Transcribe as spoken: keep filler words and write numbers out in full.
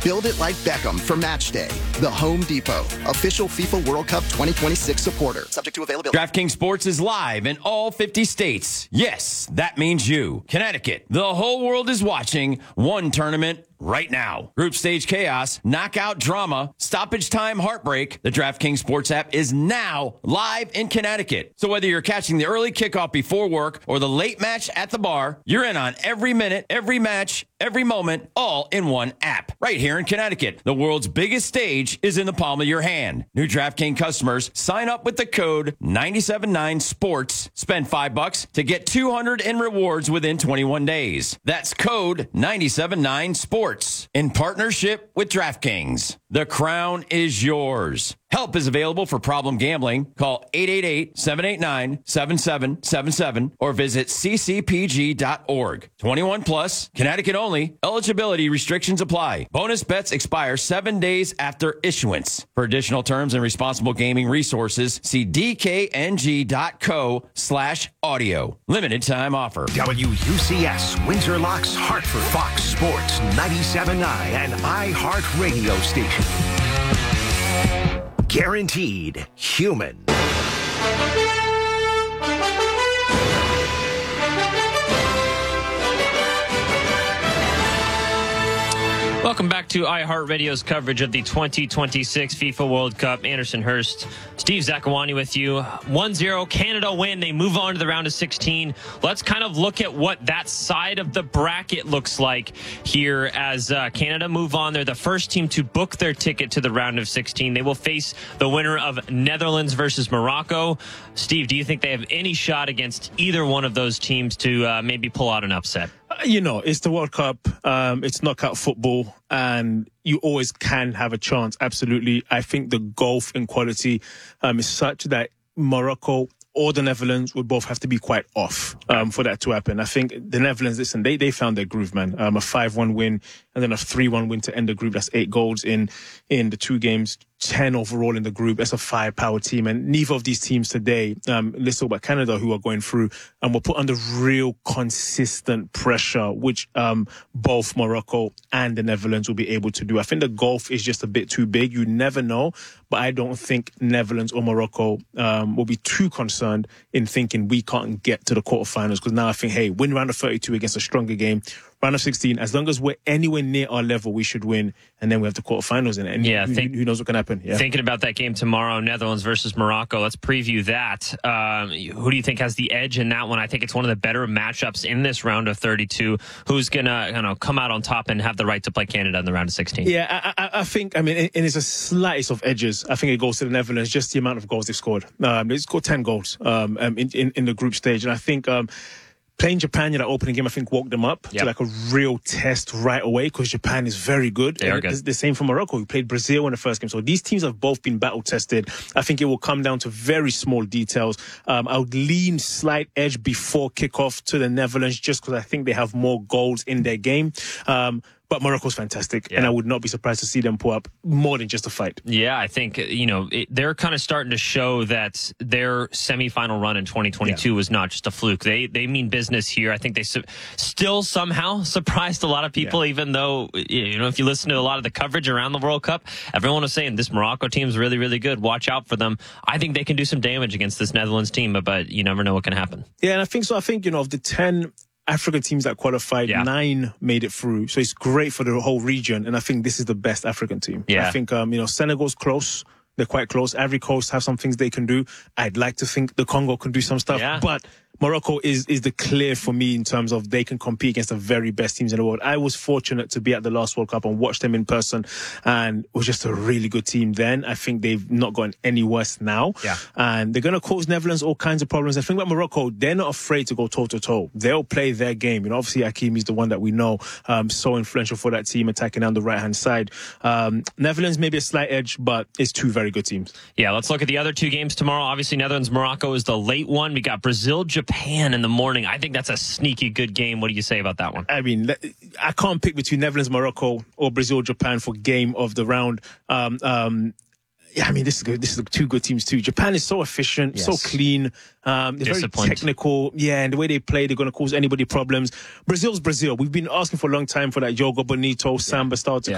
Build it like Beckham for Match Day. The Home Depot, official FIFA World Cup twenty twenty-six supporter. Subject to availability. DraftKings Sports is live in all fifty states. Yes, that means you. Connecticut. The whole world is watching one tournament right now. Group stage chaos, knockout drama, stoppage time heartbreak. The DraftKings Sports app is now live in Connecticut. So whether you're catching the early kickoff before work or the late match at the bar, you're in on every minute, every match, every moment, all in one app. Right here in Connecticut, the world's biggest stage is in the palm of your hand. New DraftKings customers sign up with the code nine seven nine sports. Spend five bucks to get two hundred in rewards within twenty-one days. That's code nine seven nine sports. In partnership with DraftKings. The crown is yours. Help is available for problem gambling. Call eight eight eight, seven eight nine, seven seven seven seven or visit c c p g dot org. twenty-one plus, Connecticut only. Eligibility restrictions apply. Bonus bets expire seven days after issuance. For additional terms and responsible gaming resources, see d k n g dot co slash audio. Limited time offer. W U C S, Windsor Locks, Hartford, Fox Sports, ninety-seven point nine, and iHeart Radio Station. Guaranteed human. Welcome back to iHeartRadio's coverage of the twenty twenty-six FIFA World Cup. Anderson Hurst, Steve Zakawani with you. one zero, Canada win. They move on to the round of sixteen. Let's kind of look at what that side of the bracket looks like here as uh, Canada move on. They're the first team to book their ticket to the round of sixteen. They will face the winner of Netherlands versus Morocco. Steve, do you think they have any shot against either one of those teams to uh, maybe pull out an upset? You know, it's the World Cup. Um, it's knockout football, and you always can have a chance. Absolutely. I think the gulf in quality um, is such that Morocco or the Netherlands would both have to be quite off um, for that to happen. I think the Netherlands, listen, they, they found their groove, man. Um, a five one win and then a three one win to end the group. That's eight goals in, in the two games, ten overall in the group. That's a firepower team. And neither of these teams today, um, let's talk about Canada, who are going through and will put under real consistent pressure, which um, both Morocco and the Netherlands will be able to do. I think the gulf is just a bit too big. You never know. But I don't think Netherlands or Morocco um, will be too concerned in thinking we can't get to the quarterfinals. Because now I think, hey, win round of thirty-two against a stronger game. Round of sixteen, as long as we're anywhere near our level, we should win. And then we have the quarterfinals in it. And yeah, who, think, who knows what can happen? Yeah. Thinking about that game tomorrow, Netherlands versus Morocco, let's preview that. Um, who do you think has the edge in that one? I think it's one of the better matchups in this round of thirty-two. Who's going to you know, come out on top and have the right to play Canada in the round of sixteen? Yeah, I, I, I think, I mean, and it's a slightest of edges. I think it goes to the Netherlands, just the amount of goals they've scored. Um, they've scored ten goals um, in, in, in the group stage. And I think... Um, Playing Japan in that opening game, I think, woke them up yep. to like a real test right away because Japan is very good. They are good. The same for Morocco, who played Brazil in the first game. So these teams have both been battle tested. I think it will come down to very small details. Um, I would lean slight edge before kickoff to the Netherlands just because I think they have more goals in their game. Um, But Morocco's fantastic, yeah. and I would not be surprised to see them pull up more than just a fight. Yeah, I think, you know, it, they're kind of starting to show that their semifinal run in twenty twenty-two yeah. was not just a fluke. They they mean business here. I think they su- still somehow surprised a lot of people, yeah. even though, you know, if you listen to a lot of the coverage around the World Cup, everyone was saying this Morocco team is really, really good. Watch out for them. I think they can do some damage against this Netherlands team, but, but you never know what can happen. Yeah, and I think so. I think, you know, of the ten African teams that qualified, yeah. nine made it through. So it's great for the whole region. And I think this is the best African team. Yeah. I think, um, you know, Senegal's close. They're quite close. Ivory Coast have some things they can do. I'd like to think the Congo can do some stuff. Yeah. But Morocco is is the clear for me in terms of they can compete against the very best teams in the world. I was fortunate to be at the last World Cup and watch them in person, and it was just a really good team then. I think they've not gotten any worse now. Yeah. And they're going to cause Netherlands all kinds of problems. I think about Morocco, they're not afraid to go toe-to-toe. They'll play their game. You know, obviously Hakimi's the one that we know, um, so influential for that team, attacking down the right-hand side. Um, Netherlands maybe a slight edge, but it's two very good teams. Yeah, let's look at the other two games tomorrow. Obviously, Netherlands-Morocco is the late one. We got Brazil-Japan in the morning. I think that's a sneaky good game. What do you say about that one? I mean, I can't pick between Netherlands, Morocco, or Brazil, Japan for game of the round. Um, um, yeah, I mean, this is good. This is two good teams too. Japan is so efficient, yes. so clean. Um, they're very technical. Yeah, and the way they play, they're going to cause anybody problems. Brazil's Brazil. We've been asking for a long time for that Jogo Bonito, Samba style to yeah.